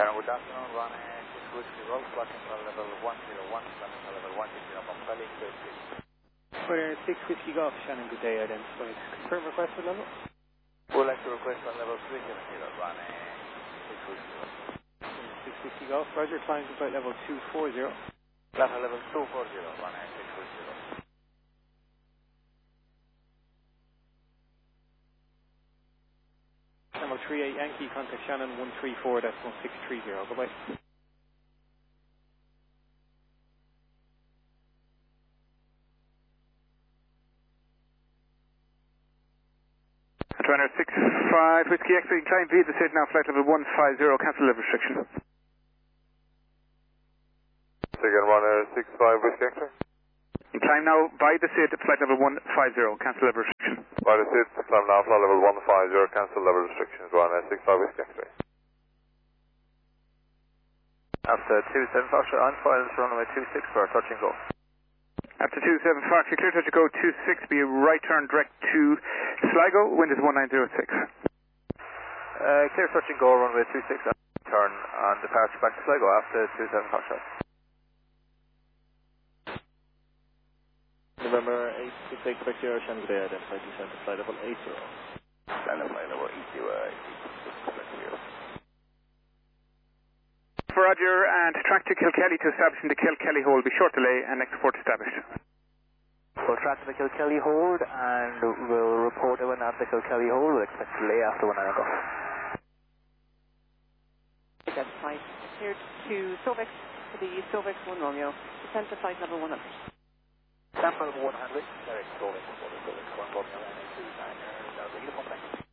Good afternoon, one Whiskey Golf, flight control level 101, flight control level 160, Bombali, clear please. For 6 Whiskey Golf, Shannon, good day, identified. Confirm request for level? We'd like to request on level 370, one 6 Whiskey Golf. 6 Whiskey Golf, Roger, climb to flight level 240. Level 240, one 6 Whiskey Golf. Number 38 Yankee, contact Shannon 134.630, goodbye. Runner 65 Whiskey X-ray, climb via the set now, flight level 150, cancel level restriction. Again, runner 65 Whiskey X-ray. Climb now by the set, flight level 150, cancel level restriction. By the set, climb now, flight level 150, cancel level restrictions, runner 65 Whiskey X-ray. After 27 Foxtrot on files, runway 26 for touch and go. After 27 Fox, you're clear to go 26, be a right turn direct to Sligo, wind is 1906. Clear touch and go, runway 26, turn on departure back to Sligo after 27 Foxtrot. November 8, 6 expect your Shannon, good day, identified, descent to flight level 80. Flight level 80, For Roger, and track to Kilkelly to establish in the Kilkelly hold, be short delay and next port established. We'll track to the Kilkelly hold and we'll report when at the Kilkelly hold. We'll expect delay after 1 hour. Identified. Cleared to Sovex, to the Sovex 1 Romeo, descent to flight level 100. Sample 100, direct Sovex, Sovex 1 Romeo, and 29, uniform length.